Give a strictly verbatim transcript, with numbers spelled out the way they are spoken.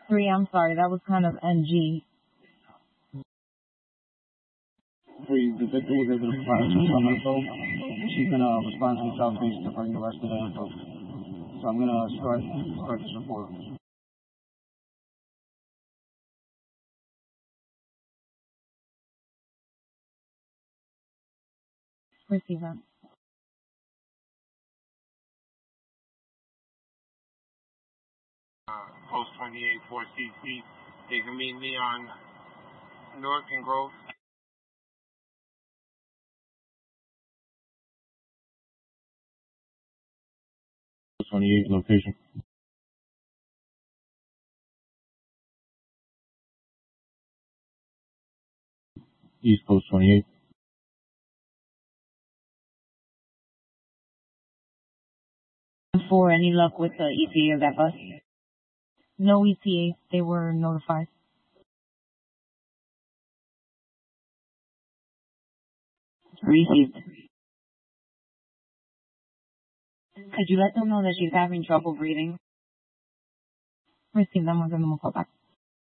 three, I'm sorry, that was kind of N G. Three, the victim will give the response to some info. She's going to respond to the southeast to bring the rest of the info. So I'm going to start, start this report. Receive that. Uh, Post twenty-eight, four C C. They can meet me on North and Grove. twenty-eight location. East Coast twenty-eight. For any luck with the E T A of that bus? No E T A. They were notified. Received. Could you let them know that she's having trouble breathing? Received. I'm going to give them a call back.